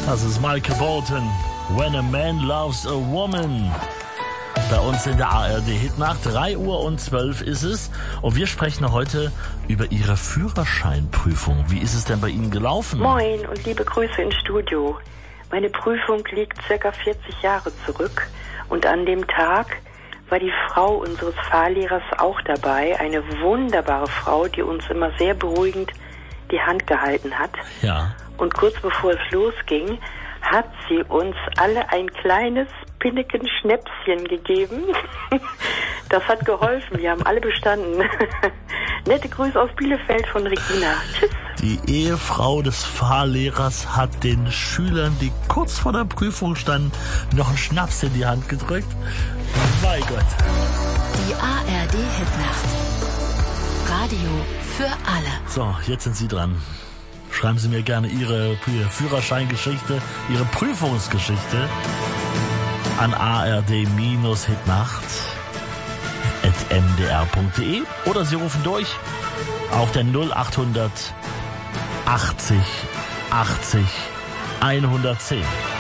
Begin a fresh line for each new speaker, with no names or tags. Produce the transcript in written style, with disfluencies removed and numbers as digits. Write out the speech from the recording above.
Das ist Michael Bolton. When a Man Loves a Woman. Bei uns in der ARD Hitnacht. 3:12 ist es. Und wir sprechen heute über Ihre Führerscheinprüfung. Wie ist es denn bei Ihnen gelaufen?
Moin und liebe Grüße ins Studio. Meine Prüfung liegt ca. 40 Jahre zurück. Und an dem Tag war die Frau unseres Fahrlehrers auch dabei. Eine wunderbare Frau, die uns immer sehr beruhigend die Hand gehalten hat.
Ja.
Und kurz bevor es losging, hat sie uns alle ein kleines Pinneken-Schnäpschen gegeben. Das hat geholfen. Wir haben alle bestanden. Nette Grüße aus Bielefeld von Regina. Tschüss.
Die Ehefrau des Fahrlehrers hat den Schülern, die kurz vor der Prüfung standen, noch einen Schnaps in die Hand gedrückt. Mein Gott.
Die ARD Hitnacht. Radio für alle.
So, jetzt sind Sie dran. Schreiben Sie mir gerne Ihre Führerscheingeschichte, Ihre Prüfungsgeschichte an ard-hitnacht@mdr.de oder Sie rufen durch auf der 0800 80 80 110.